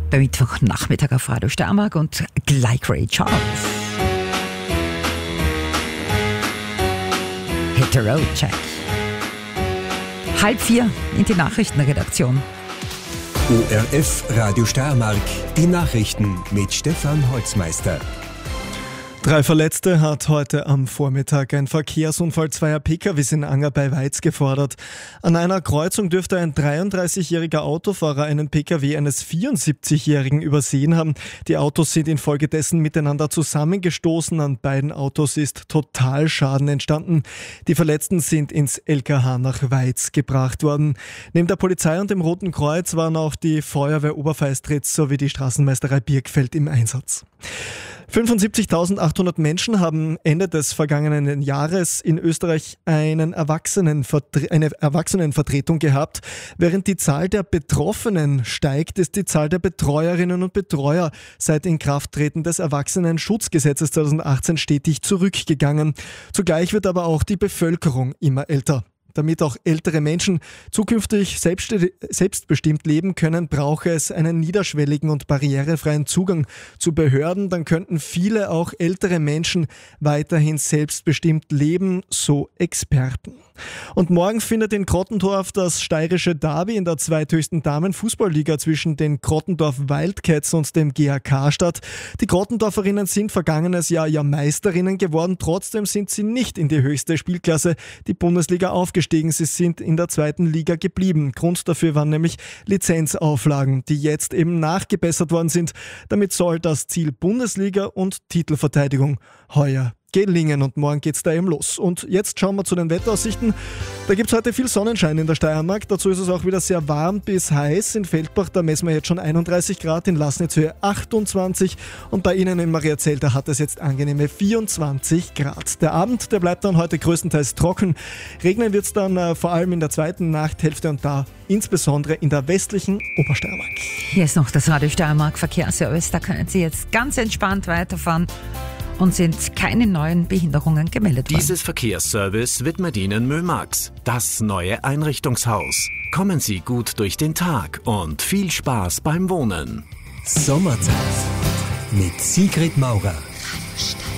Bei Mittwochnachmittag auf Radio Steiermark und gleich Ray Charles. Hit the road, check. 3:30 in die Nachrichtenredaktion. ORF Radio Steiermark, die Nachrichten mit Stefan Holzmeister. 3 Verletzte hat heute am Vormittag ein Verkehrsunfall zweier PKWs in Anger bei Weiz gefordert. An einer Kreuzung dürfte ein 33-jähriger Autofahrer einen PKW eines 74-jährigen übersehen haben. Die Autos sind infolgedessen miteinander zusammengestoßen. An beiden Autos ist Totalschaden entstanden. Die Verletzten sind ins LKH nach Weiz gebracht worden. Neben der Polizei und dem Roten Kreuz waren auch die Feuerwehr Oberfeistritz sowie die Straßenmeisterei Birkfeld im Einsatz. 75.800 Menschen haben Ende des vergangenen Jahres in Österreich eine Erwachsenenvertretung gehabt. Während die Zahl der Betroffenen steigt, ist die Zahl der Betreuerinnen und Betreuer seit Inkrafttreten des Erwachsenenschutzgesetzes 2018 stetig zurückgegangen. Zugleich wird aber auch die Bevölkerung immer älter. Damit auch ältere Menschen zukünftig selbstbestimmt leben können, brauche es einen niederschwelligen und barrierefreien Zugang zu Behörden. Dann könnten viele auch ältere Menschen weiterhin selbstbestimmt leben, so Experten. Und morgen findet in Krottendorf das steirische Derby in der zweithöchsten Damenfußballliga zwischen den Krottendorf Wildcats und dem GAK statt. Die Krottendorferinnen sind vergangenes Jahr ja Meisterinnen geworden. Trotzdem sind sie nicht in die höchste Spielklasse, die Bundesliga, aufgestiegen. Sie sind in der zweiten Liga geblieben. Grund dafür waren nämlich Lizenzauflagen, die jetzt eben nachgebessert worden sind. Damit soll das Ziel Bundesliga und Titelverteidigung heuer gelingen und morgen geht's da eben los. Und jetzt schauen wir zu den Wetteraussichten. Da gibt's heute viel Sonnenschein in der Steiermark. Dazu ist es auch wieder sehr warm bis heiß. In Feldbach, da messen wir jetzt schon 31 Grad, in Laßnitzhöhe 28 und bei Ihnen in Mariazell, da hat es jetzt angenehme 24 Grad. Der Abend, der bleibt dann heute größtenteils trocken. Regnen wird's dann vor allem in der zweiten Nachthälfte und da insbesondere in der westlichen Obersteiermark. Hier ist noch das Radio Steiermark Verkehrsservice. Da können Sie jetzt ganz entspannt weiterfahren und sind keine neuen Behinderungen gemeldet worden. Dieses Verkehrsservice widmet Ihnen Mömax, das neue Einrichtungshaus. Kommen Sie gut durch den Tag und viel Spaß beim Wohnen. Sommerzeit mit Sigrid Maurer. Radio Steiermark.